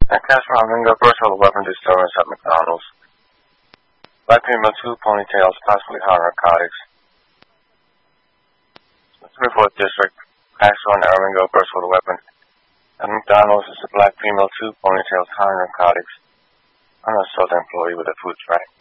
Casper Domingo burst with a weapon disturbance at McDonald's. Black female, 2 ponytails, possibly high narcotics. The 34th District, Casper and Domingo burst with a weapon at McDonald's. Is a black female, 2 ponytails, high narcotics. An assault employee with a food track.